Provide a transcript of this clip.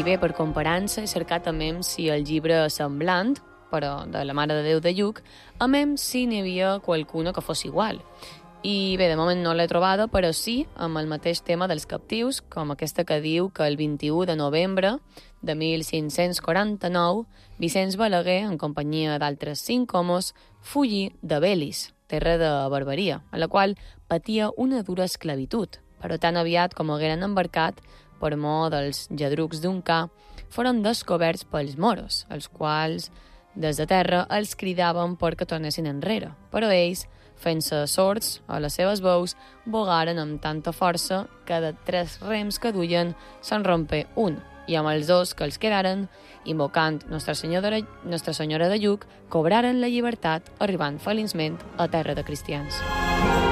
bé, per comparança, he cercat a mem si el llibre semblant, però de la Mare de Déu de Lluc, a mem si n'hi havia qualcuna que fos igual. I bé, de moment no l'he trobada, però sí amb el mateix tema dels captius, com aquesta que diu que el 21 de novembre de 1549 Vicenç Balaguer, en companyia d'altres 5 homes, fugí de Belis, terra de Barbaria, a la qual patia una dura esclavitud, però tan aviat com hagueren embarcat, per mor dels lladrucs d'un ca, foren descoberts pels moros, els quals des de terra els cridaven perquè tornessin enrere, però ells, fent-se sords a les seves veus, bogaren amb tanta força que de 3 rems que duien se'n rompé un, i amb els 2 que els quedaren, invocant Nostra Senyora de Lluc, cobraren la llibertat, arribant feliçment a terra de cristians.